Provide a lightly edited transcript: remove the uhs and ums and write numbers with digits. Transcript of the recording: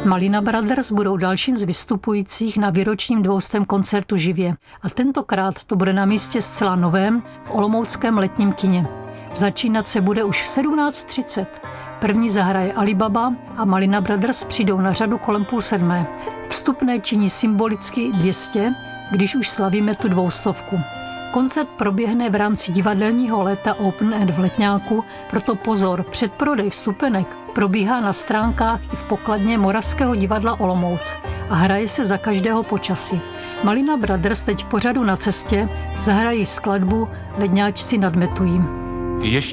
Malina Brothers budou dalším z vystupujících na výročním 200. koncertu živě. A tentokrát to bude na místě zcela novém v olomouckém Letním kině. Začínat se bude už v 17:30. První zahraje Alibaba a Malina Brothers přijdou na řadu kolem 6:30. Vstupné činí symbolicky 200, když už slavíme tu 200. Koncert proběhne v rámci divadelního léta Open Air v Letňáku, proto pozor, předprodej vstupenek probíhá na stránkách i v pokladně Moravského divadla Olomouc a hraje se za každého počasí. Malina Brothers teď v pořadu Na cestě zahrají skladbu Ledňáčci nad Metují.